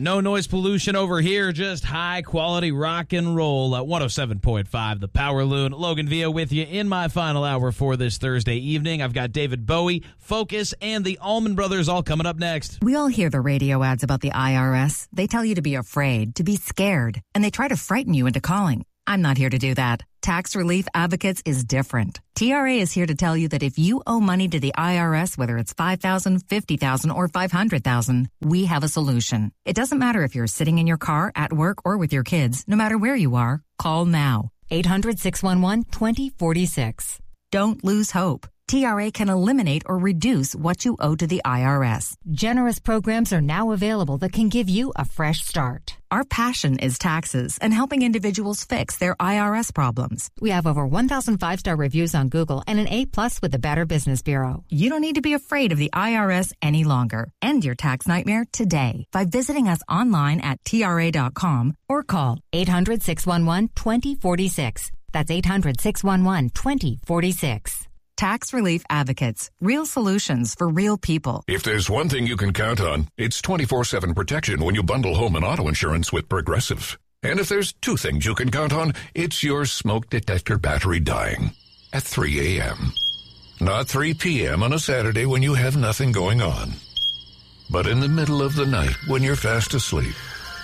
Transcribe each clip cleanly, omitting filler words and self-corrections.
No noise pollution over here, just high-quality rock and roll at 107.5, The Power Loon. Logan Villa with you in my final hour for this Thursday evening. I've got David Bowie, Focus, and the Allman Brothers all coming up next. We all hear the radio ads about the IRS. They tell you to be afraid, to be scared, and they try to frighten you into calling. I'm not here to do that. Tax Relief Advocates is different. TRA is here to tell you that if you owe money to the IRS, whether it's $5,000, $50,000, or $500,000, we have a solution. It doesn't matter if you're sitting in your car, at work, or with your kids. No matter where you are, call now. 800-611-2046. Don't lose hope. TRA can eliminate or reduce what you owe to the IRS. Generous programs are now available that can give you a fresh start. Our passion is taxes and helping individuals fix their IRS problems. We have over 1,000 5-star reviews on Google and an A+ with the Better Business Bureau. You don't need to be afraid of the IRS any longer. End your tax nightmare today by visiting us online at TRA.com or call 800-611-2046. That's 800-611-2046. Tax Relief Advocates. Real solutions for real people. If there's one thing you can count on, it's 24/7 protection when you bundle home and auto insurance with Progressive. And if there's two things you can count on, it's your smoke detector battery dying at 3 a.m. Not 3 p.m. on a Saturday when you have nothing going on, but in the middle of the night when you're fast asleep.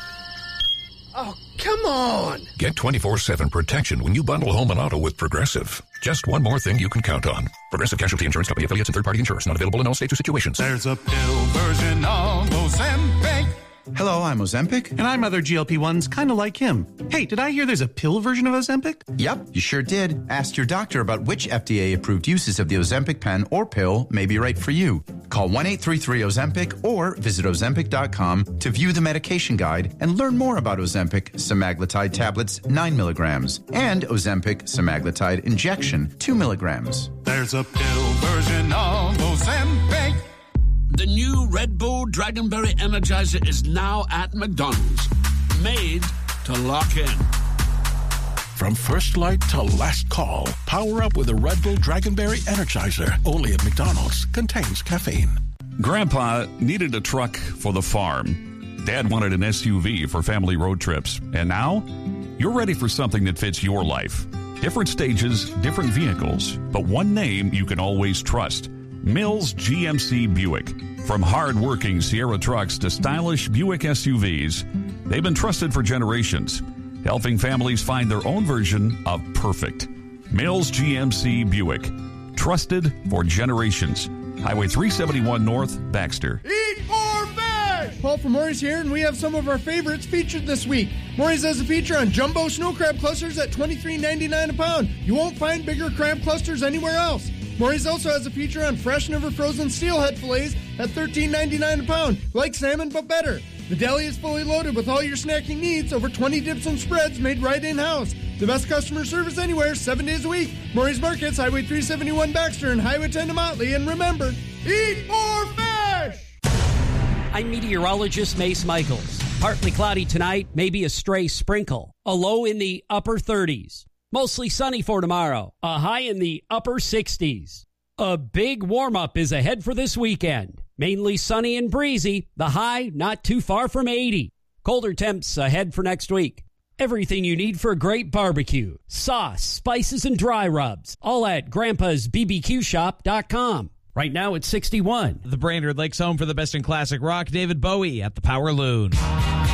Oh, come on! Get 24/7 protection when you bundle home and auto with Progressive. Just one more thing you can count on. Progressive Casualty Insurance Company, affiliates, and third-party insurers. Not available in all states or situations. There's a pill version of Ozempic. Hello, I'm Ozempic. And I'm other GLP-1s kind of like him. Hey, did I hear there's a pill version of Ozempic? Yep, you sure did. Ask your doctor about which FDA-approved uses of the Ozempic pen or pill may be right for you. Call 1-833-OZEMPIC or visit Ozempic.com to view the medication guide and learn more about Ozempic semaglutide tablets 9 milligrams and Ozempic semaglutide injection 2 milligrams. There's a pill version of Ozempic. The new Red Bull Dragonberry Energizer is now at McDonald's. Made to lock in. From first light to last call, power up with a Red Bull Dragonberry Energizer. Only at McDonald's. Contains caffeine. Grandpa needed a truck for the farm. Dad wanted an SUV for family road trips. And now, you're ready for something that fits your life. Different stages, different vehicles, but one name you can always trust. Mills GMC Buick. From hard-working Sierra trucks to stylish Buick SUVs, they've been trusted for generations, helping families find their own version of perfect. Mills GMC Buick. Trusted for generations. Highway 371 North, Baxter. Eat more fish! Paul from Maury's here, and we have some of our favorites featured this week. Maury's has a feature on jumbo snow crab clusters at $23.99 a pound. You won't find bigger crab clusters anywhere else. Maury's also has a feature on fresh, never frozen steelhead fillets at $13.99 a pound. Like salmon, but better. The deli is fully loaded with all your snacking needs. Over 20 dips and spreads made right in-house. The best customer service anywhere, 7 days a week. Maury's Markets, Highway 371 Baxter and Highway 10 to Motley. And remember, eat more fish! I'm meteorologist Mace Michaels. Partly cloudy tonight, maybe a stray sprinkle. A low in the upper 30s. Mostly sunny for tomorrow. A high in the upper 60s. A big warm-up is ahead for this weekend. Mainly sunny and breezy. The high not too far from 80. Colder temps ahead for next week. Everything you need for a great barbecue. Sauce, spices, and dry rubs. All at Grandpa'sBBQShop.com. Right now it's 61. The Brainerd Lakes home for the best in classic rock. David Bowie at the Power Loon.